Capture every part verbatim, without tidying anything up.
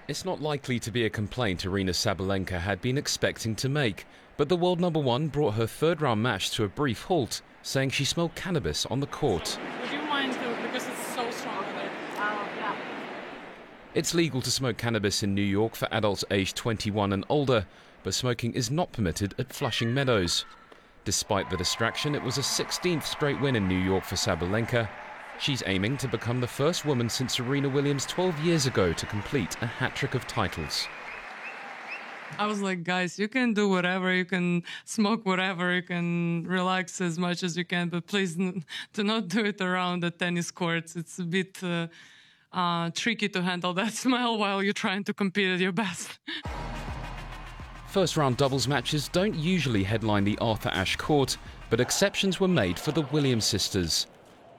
It's not likely to be a complaint Aryna Sabalenka had been expecting to make, but the world number one brought her third-round match to a brief halt, saying she smelled cannabis on the court. Would you mind, though, because it's so strong today? Oh, yeah. It's legal to smoke cannabis in New York for adults aged twenty-one and older, but smoking is not permitted at Flushing Meadows. Despite the distraction, it was a sixteenth straight win in New York for Sabalenka. She's aiming to become the first woman since Serena Williams twelve years ago to complete a hat-trick of titles. I was like, guys, you can do whatever, you can smoke whatever, you can relax as much as you can, but please n- do not do it around the tennis courts. It's a bit uh, uh, tricky to handle that smell while you're trying to compete at your best. First-round doubles matches don't usually headline the Arthur Ashe Court, but exceptions were made for the Williams sisters.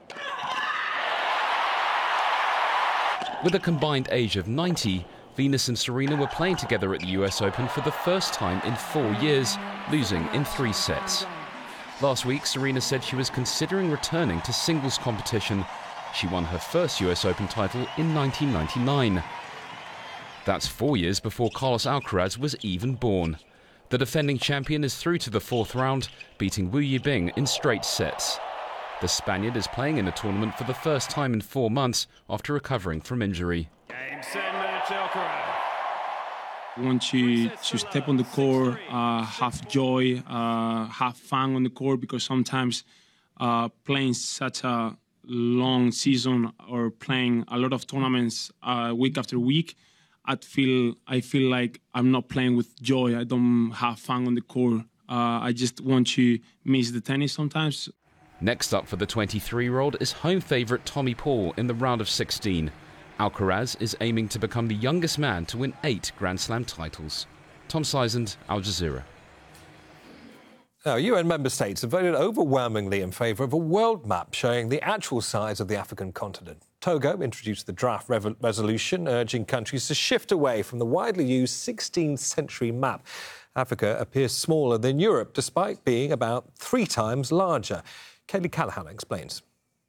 With a combined age of ninety, Venus and Serena were playing together at the U S Open for the first time in four years, losing in three sets. Last week, Serena said she was considering returning to singles competition. She won her first U S Open title in nineteen ninety-nine. That's four years before Carlos Alcaraz was even born. The defending champion is through to the fourth round, beating Wu Yibing in straight sets. The Spaniard is playing in a tournament for the first time in four months after recovering from injury. Game, set, match, Alcaraz. I want to, to step on the court, uh, have joy, uh, have fun on the court, because sometimes uh, playing such a long season or playing a lot of tournaments uh, week after week, I feel I feel like I'm not playing with joy. I don't have fun on the court. Uh, I just want to miss the tennis sometimes. Next up for the twenty-three-year-old is home favourite Tommy Paul in the round of sixteen. Alcaraz is aiming to become the youngest man to win eight Grand Slam titles. Tom Sizand, Al Jazeera. Now, U N member states have voted overwhelmingly in favour of a world map showing the actual size of the African continent. Togo introduced the draft rev- resolution urging countries to shift away from the widely used sixteenth century map. Africa appears smaller than Europe, despite being about three times larger. Kayleigh Callahan explains.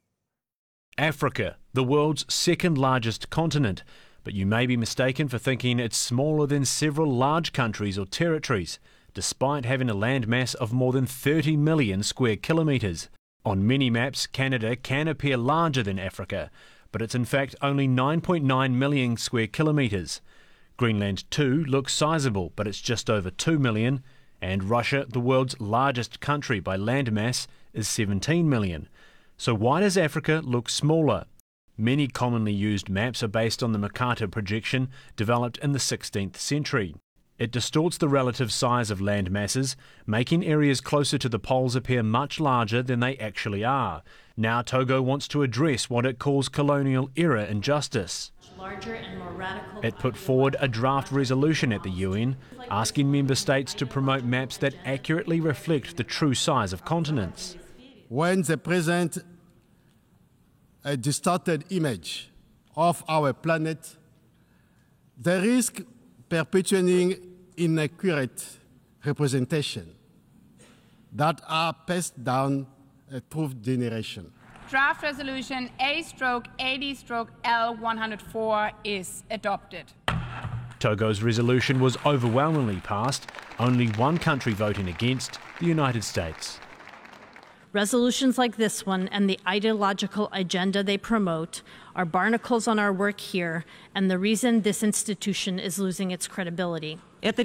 Africa, the world's second largest continent, but you may be mistaken for thinking it's smaller than several large countries or territories, despite having a landmass of more than thirty million square kilometres. On many maps, Canada can appear larger than Africa, but it's in fact only nine point nine million square kilometres. Greenland too looks sizable, but it's just over two million, and Russia, the world's largest country by landmass, is seventeen million. So why does Africa look smaller? Many commonly used maps are based on the Mercator projection developed in the sixteenth century. It distorts the relative size of land masses, making areas closer to the poles appear much larger than they actually are. Now Togo wants to address what it calls colonial-era injustice. Larger and more radical. It put forward a draft resolution at the U N, asking member states to promote maps that accurately reflect the true size of continents. When they present a distorted image of our planet, they risk perpetuating inaccurate representation that are passed down through generation. Draft resolution A eighty L one oh four is adopted. Togo's resolution was overwhelmingly passed, only one country voting against, the United States. Resolutions like this one and the ideological agenda they promote are barnacles on our work here and the reason this institution is losing its credibility.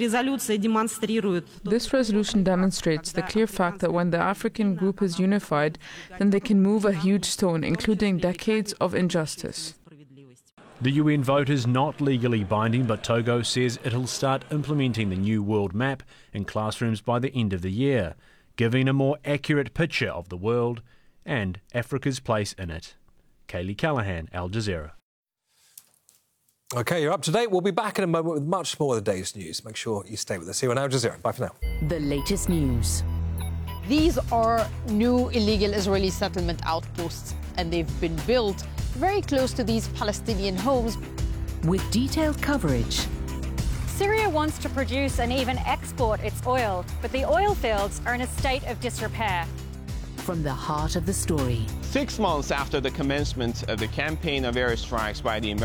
This resolution demonstrates the clear fact that when the African group is unified, then they can move a huge stone, including decades of injustice. The U N vote is not legally binding, but Togo says it'll start implementing the new world map in classrooms by the end of the year, giving a more accurate picture of the world and Africa's place in it. Kayleigh Callahan, Al Jazeera. OK, you're up to date. We'll be back in a moment with much more of the day's news. Make sure you stay with us here on Al Jazeera. Bye for now. The latest news. These are new illegal Israeli settlement outposts, and they've been built very close to these Palestinian homes. With detailed coverage. Syria wants to produce and even export its oil, but the oil fields are in a state of disrepair. From the heart of the story. Six months after the commencement of the campaign of airstrikes by the American